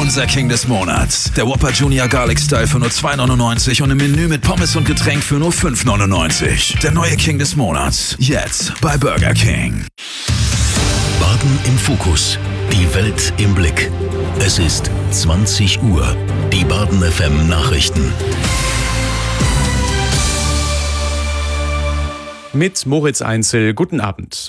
Unser King des Monats. Der Whopper Junior Garlic Style für nur 2,99 und im Menü mit Pommes und Getränk für nur 5,99. Der neue King des Monats. Jetzt bei Burger King. Baden im Fokus. Die Welt im Blick. Es ist 20 Uhr. Die Baden FM Nachrichten. Mit Moritz Einzel, guten Abend.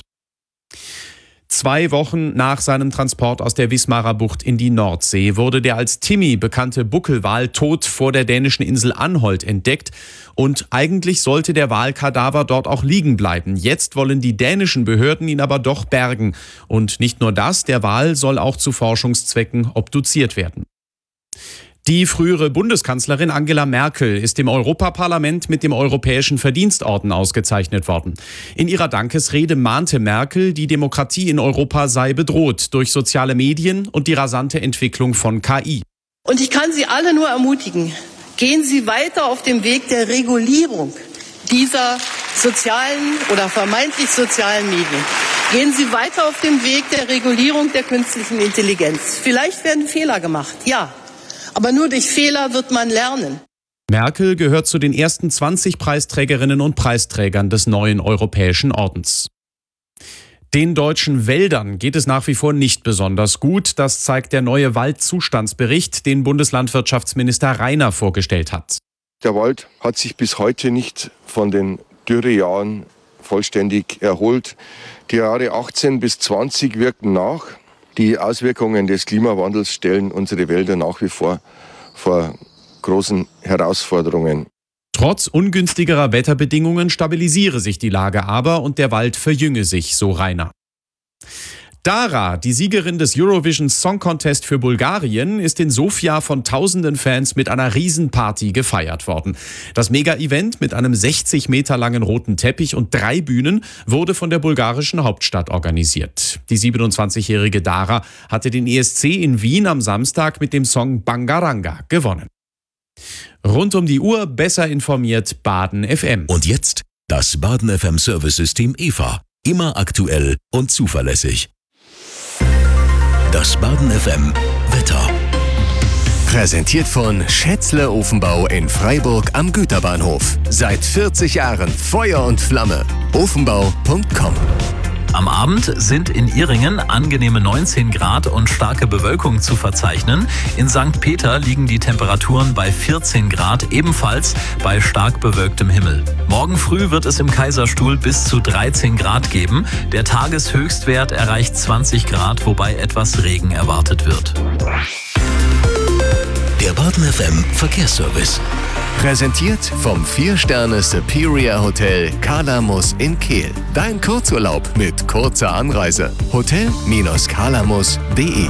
2 Wochen nach seinem Transport aus der Wismarer Bucht in die Nordsee wurde der als Timmy bekannte Buckelwal tot vor der dänischen Insel Anholt entdeckt. Und eigentlich sollte der Walkadaver dort auch liegen bleiben. Jetzt wollen die dänischen Behörden ihn aber doch bergen. Und nicht nur das, der Wal soll auch zu Forschungszwecken obduziert werden. Die frühere Bundeskanzlerin Angela Merkel ist im Europaparlament mit dem Europäischen Verdienstorden ausgezeichnet worden. In ihrer Dankesrede mahnte Merkel, die Demokratie in Europa sei bedroht durch soziale Medien und die rasante Entwicklung von KI. Und ich kann Sie alle nur ermutigen, gehen Sie weiter auf dem Weg der Regulierung dieser sozialen oder vermeintlich sozialen Medien. Gehen Sie weiter auf dem Weg der Regulierung der künstlichen Intelligenz. Vielleicht werden Fehler gemacht, ja. Aber nur durch Fehler wird man lernen. Merkel gehört zu den ersten 20 Preisträgerinnen und Preisträgern des neuen Europäischen Ordens. Den deutschen Wäldern geht es nach wie vor nicht besonders gut. Das zeigt der neue Waldzustandsbericht, den Bundeslandwirtschaftsminister Rainer vorgestellt hat. Der Wald hat sich bis heute nicht von den Dürrejahren vollständig erholt. Die Jahre 18 bis 20 wirken nach. Die Auswirkungen des Klimawandels stellen unsere Wälder nach wie vor großen Herausforderungen. Trotz ungünstigerer Wetterbedingungen stabilisiere sich die Lage aber und der Wald verjünge sich, so Rainer. Dara, die Siegerin des Eurovision Song Contest für Bulgarien, ist in Sofia von tausenden Fans mit einer Riesenparty gefeiert worden. Das Mega-Event mit einem 60 Meter langen roten Teppich und 3 Bühnen wurde von der bulgarischen Hauptstadt organisiert. Die 27-jährige Dara hatte den ESC in Wien am Samstag mit dem Song Bangaranga gewonnen. Rund um die Uhr besser informiert Baden FM. Und jetzt das Baden FM Service-System EVA. Immer aktuell und zuverlässig. Das Baden FM Wetter. Präsentiert von Schätzle Ofenbau in Freiburg am Güterbahnhof. Seit 40 Jahren Feuer und Flamme. Ofenbau.com. Am Abend sind in Ihringen angenehme 19 Grad und starke Bewölkung zu verzeichnen. In St. Peter liegen die Temperaturen bei 14 Grad, ebenfalls bei stark bewölktem Himmel. Morgen früh wird es im Kaiserstuhl bis zu 13 Grad geben. Der Tageshöchstwert erreicht 20 Grad, wobei etwas Regen erwartet wird. Der Baden FM Verkehrsservice. Präsentiert vom 4-Sterne Superior Hotel Kalamus in Kehl. Dein Kurzurlaub mit kurzer Anreise. Hotel-kalamus.de.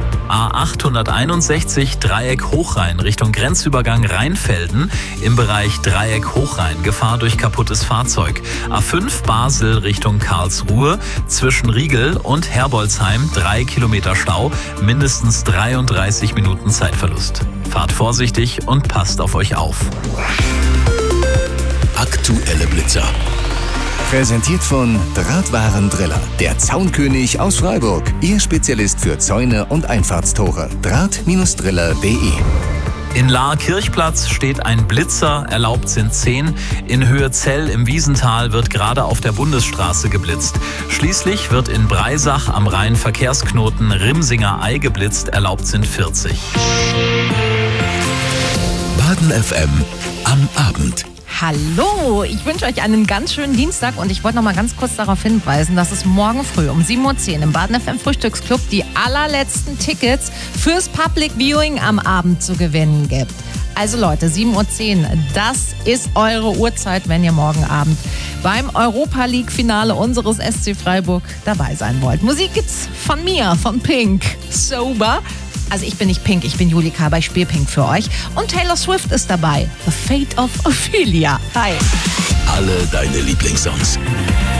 A861 Dreieck Hochrhein Richtung Grenzübergang Rheinfelden im Bereich Dreieck Hochrhein. Gefahr durch kaputtes Fahrzeug. A5 Basel Richtung Karlsruhe zwischen Riegel und Herbolzheim 3 Kilometer Stau, mindestens 33 Minuten Zeitverlust. Fahrt vorsichtig und passt auf euch auf. Aktuelle Blitzer. Präsentiert von Drahtwarendriller, der Zaunkönig aus Freiburg. Ihr Spezialist für Zäune und Einfahrtstore. Draht-driller.de. In Lahr-Kirchplatz steht ein Blitzer, erlaubt sind 10. In Höhe Zell im Wiesental wird gerade auf der Bundesstraße geblitzt. Schließlich wird in Breisach am Rhein-Verkehrsknoten Rimsinger-Ei geblitzt, erlaubt sind 40. Baden FM am Abend. Hallo, ich wünsche euch einen ganz schönen Dienstag und ich wollte noch mal ganz kurz darauf hinweisen, dass es morgen früh um 7.10 Uhr im Baden FM Frühstücksclub die allerletzten Tickets fürs Public Viewing am Abend zu gewinnen gibt. Also Leute, 7.10 Uhr, das ist eure Uhrzeit, wenn ihr morgen Abend beim Europa League Finale unseres SC Freiburg dabei sein wollt. Musik gibt's von mir, von Pink, Sober. Also ich bin nicht Pink, ich bin Julika, aber ich spiele Pink für euch. Und Taylor Swift ist dabei. The Fate of Ophelia. Hi. Alle deine Lieblingssongs.